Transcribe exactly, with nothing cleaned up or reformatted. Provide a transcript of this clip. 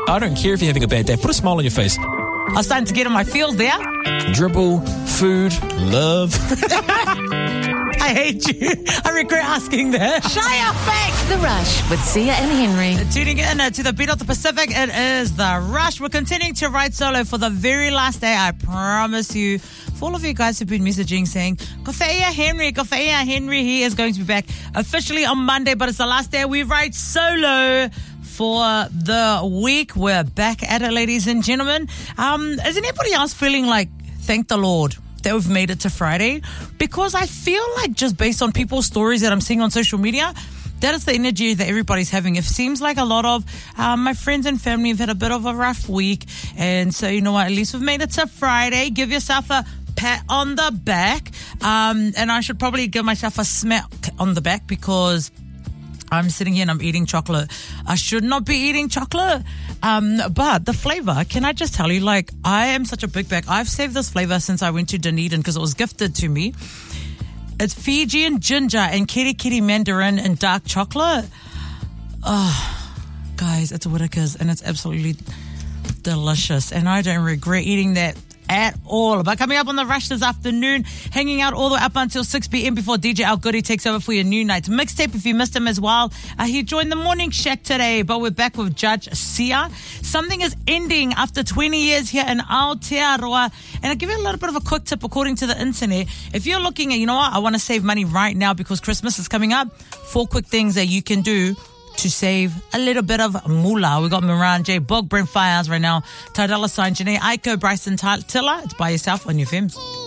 I don't care if you're having a bad day. Put a smile on your face. I was starting to get in my feels there. Dribble, food, love. I hate you. I regret asking that. Shia Facts. The Rush with Sia and Henry. Tuning in uh, to the beat of the Pacific, it is The Rush. We're continuing to ride solo for the very last day. I promise you. For all of you guys who've been messaging saying, Kofeia Henry, Kofeia Henry, he is going to be back officially on Monday, but it's the last day we ride solo for the week. We're back at it, ladies and gentlemen. Um, is anybody else feeling like, thank the Lord that we've made it to Friday? Because I feel like just based on people's stories that I'm seeing on social media, that is the energy that everybody's having. It seems like a lot of um, my friends and family have had a bit of a rough week. And so, you know what, at least we've made it to Friday. Give yourself a pat on the back. Um, and I should probably give myself a smack on the back because I'm sitting here and I'm eating chocolate. I should not be eating chocolate. Um, but the flavor, can I just tell you, like, I am such a big bag. I've saved this flavor since I went to Dunedin because it was gifted to me. It's Fijian ginger and kitty kitty mandarin and dark chocolate. Oh, guys, it's Whittaker's and it's absolutely delicious. And I don't regret eating that at all. But coming up on The Rush this afternoon, hanging out all the way up until six p.m. before D J Al Goody takes over for your new night's mixtape. If you missed him as well, uh, he joined the Morning Shack today, but we're back with Judge Sia. Something is ending after twenty years here in Aotearoa. And I'll give you a little bit of a quick tip according to the internet. If you're looking at, you know what, I want to save money right now because Christmas is coming up, four quick things that you can do to save a little bit of moolah. We got Moran J, Bog, Brent Fires right now, Tardella Sign, Janae Aiko, Bryson Tiller. It's by yourself on your films.